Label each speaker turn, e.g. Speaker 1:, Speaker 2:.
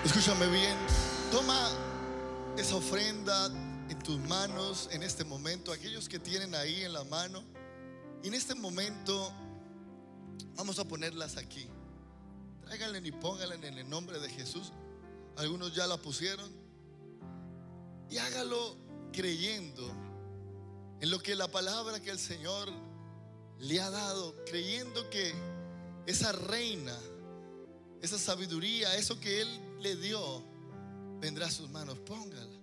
Speaker 1: Escúchame bien, toma esa ofrenda en tus manos en este momento, aquellos que tienen ahí en la mano, y en este momento vamos a ponerlas aquí. Tráiganla y pónganla en el nombre de Jesús. Algunos ya la pusieron, y hágalo creyendo en lo que la palabra que el Señor le ha dado, creyendo que esa reina, esa sabiduría, eso que Él le dio, vendrá a sus manos. Póngala.